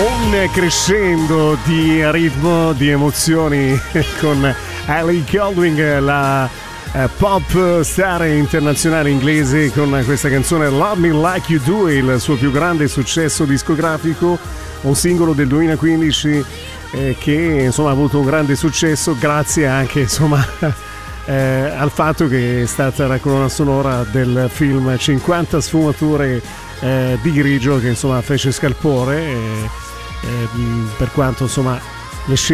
un crescendo di ritmo, di emozioni con Ellie Goulding, la pop star internazionale inglese, con questa canzone Love Me Like You Do, il suo più grande successo discografico, un singolo del 2015 che insomma ha avuto un grande successo grazie anche insomma al fatto che è stata la colonna sonora del film 50 sfumature di grigio, che insomma fece scalpore per quanto insomma le